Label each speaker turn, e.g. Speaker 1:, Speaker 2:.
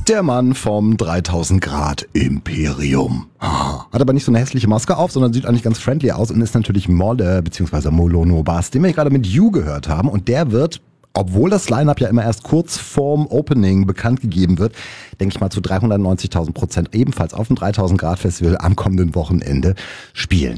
Speaker 1: Der Mann vom 3000 Grad Imperium. Hat aber nicht so eine hässliche Maske auf, sondern sieht eigentlich ganz friendly aus und ist natürlich Molle bzw. Molono Bass, den wir gerade mit You gehört haben. Und der wird, obwohl das Line-Up ja immer erst kurz vorm Opening bekannt gegeben wird, denke ich mal zu 390.000% ebenfalls auf dem 3000 Grad Festival am kommenden Wochenende spielen.